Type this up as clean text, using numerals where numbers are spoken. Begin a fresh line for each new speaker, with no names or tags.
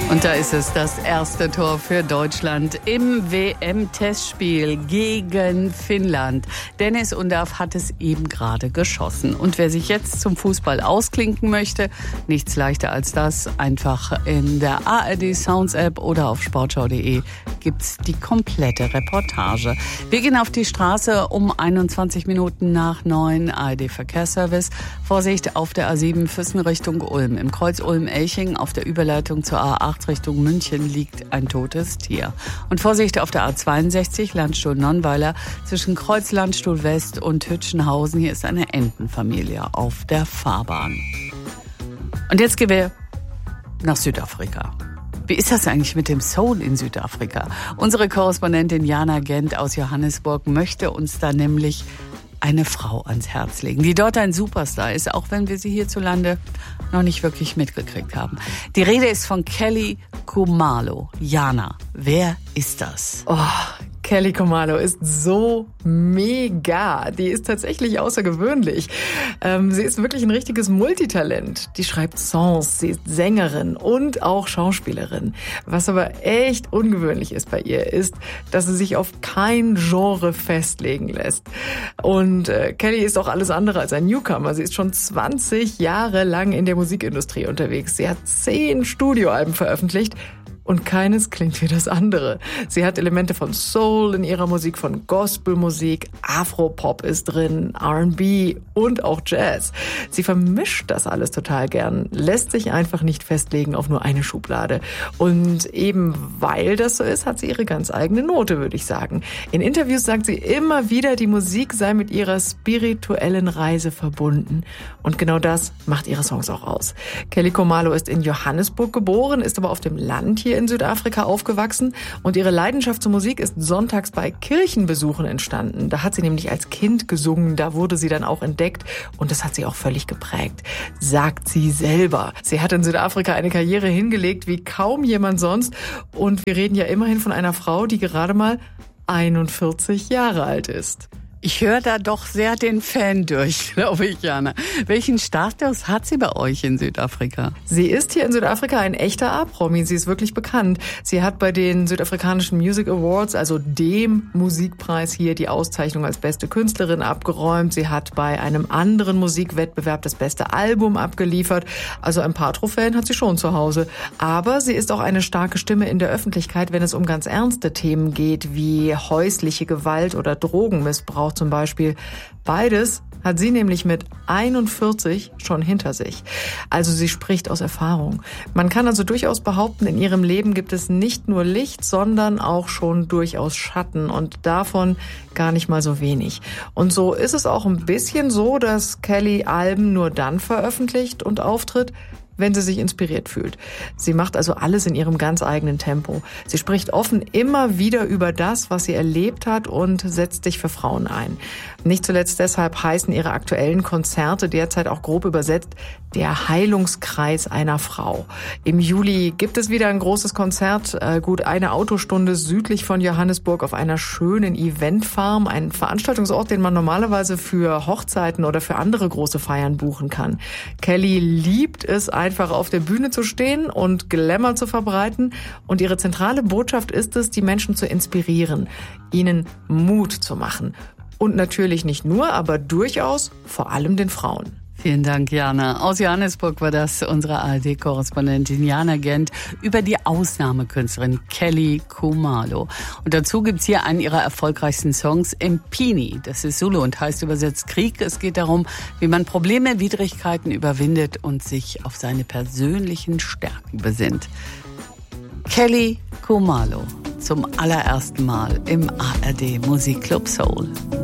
Und da ist es, das erste Tor für Deutschland im WM-Testspiel gegen Finnland. Dennis Undav hat es eben gerade geschossen. Und wer sich jetzt zum Fußball ausklinken möchte, nichts leichter als das. Einfach in der ARD Sounds App oder auf sportschau.de gibt's die komplette Reportage. Wir gehen auf die Straße um 21 Minuten nach 9, ARD Verkehrsservice. Vorsicht auf der A7 Füssen Richtung Ulm. Im Kreuz Ulm-Elching auf der Überleitung zur A8 Richtung München liegt ein totes Tier. Und Vorsicht auf der A62 Landstuhl-Nonnweiler zwischen Kreuz Landstuhl West und Hütchenhausen. Hier ist eine Entenfamilie auf der Fahrbahn. Und jetzt gehen wir nach Südafrika. Wie ist das eigentlich mit dem Soul in Südafrika? Unsere Korrespondentin Jana Gent aus Johannesburg möchte uns da nämlich eine Frau ans Herz legen, die dort ein Superstar ist, auch wenn wir sie hierzulande noch nicht wirklich mitgekriegt haben. Die Rede ist von Kelly Khumalo. Jana, wer ist das?
Oh, Kelly Khumalo ist so mega. Die ist tatsächlich außergewöhnlich. Sie ist wirklich ein richtiges Multitalent. Die schreibt Songs, sie ist Sängerin und auch Schauspielerin. Was aber echt ungewöhnlich ist bei ihr, ist, dass sie sich auf kein Genre festlegen lässt. Und Kelly ist auch alles andere als ein Newcomer. Sie ist schon 20 Jahre lang in der Musikindustrie unterwegs. Sie hat 10 Studioalben veröffentlicht. Und keines klingt wie das andere. Sie hat Elemente von Soul in ihrer Musik, von Gospelmusik, Afropop ist drin, R&B und auch Jazz. Sie vermischt das alles total gern, lässt sich einfach nicht festlegen auf nur eine Schublade. Und eben weil das so ist, hat sie ihre ganz eigene Note, würde ich sagen. In Interviews sagt sie immer wieder, die Musik sei mit ihrer spirituellen Reise verbunden. Und genau das macht ihre Songs auch aus. Kelly Khumalo ist in Johannesburg geboren, ist aber auf dem Land hier in Südafrika aufgewachsen und ihre Leidenschaft zur Musik ist sonntags bei Kirchenbesuchen entstanden. Da hat sie nämlich als Kind gesungen, da wurde sie dann auch entdeckt und das hat sie auch völlig geprägt, sagt sie selber. Sie hat in Südafrika eine Karriere hingelegt wie kaum jemand sonst und wir reden ja immerhin von einer Frau, die gerade mal 41 Jahre alt ist.
Ich höre da doch sehr den Fan durch, glaube ich, Jana. Welchen Status hat sie bei euch in Südafrika?
Sie ist hier in Südafrika ein echter A-Promi. Sie ist wirklich bekannt. Sie hat bei den südafrikanischen Music Awards, also dem Musikpreis hier, die Auszeichnung als beste Künstlerin abgeräumt. Sie hat bei einem anderen Musikwettbewerb das beste Album abgeliefert. Also ein paar Trophäen hat sie schon zu Hause. Aber sie ist auch eine starke Stimme in der Öffentlichkeit, wenn es um ganz ernste Themen geht, wie häusliche Gewalt oder Drogenmissbrauch zum Beispiel. Beides hat sie nämlich mit 41 schon hinter sich. Also sie spricht aus Erfahrung. Man kann also durchaus behaupten, in ihrem Leben gibt es nicht nur Licht, sondern auch schon durchaus Schatten und davon gar nicht mal so wenig. Und so ist es auch ein bisschen so, dass Kelly Alben nur dann veröffentlicht und auftritt, wenn sie sich inspiriert fühlt. Sie macht also alles in ihrem ganz eigenen Tempo. Sie spricht offen immer wieder über das, was sie erlebt hat und setzt sich für Frauen ein. Nicht zuletzt deshalb heißen ihre aktuellen Konzerte derzeit auch grob übersetzt der Heilungskreis einer Frau. Im Juli gibt es wieder ein großes Konzert, gut eine Autostunde südlich von Johannesburg auf einer schönen Eventfarm, ein Veranstaltungsort, den man normalerweise für Hochzeiten oder für andere große Feiern buchen kann. Kelly liebt es, einfach auf der Bühne zu stehen und Glamour zu verbreiten. Und ihre zentrale Botschaft ist es, die Menschen zu inspirieren, ihnen Mut zu machen. Und natürlich nicht nur, aber durchaus vor allem den Frauen.
Vielen Dank, Jana. Aus Johannesburg war das unsere ARD-Korrespondentin Jana Gent über die Ausnahmekünstlerin Kelly Khumalo. Und dazu gibt's hier einen ihrer erfolgreichsten Songs, Mpini. Das ist Zulu und heißt übersetzt Krieg. Es geht darum, wie man Probleme, Widrigkeiten überwindet und sich auf seine persönlichen Stärken besinnt. Kelly Khumalo zum allerersten Mal im ARD Musikclub Soul.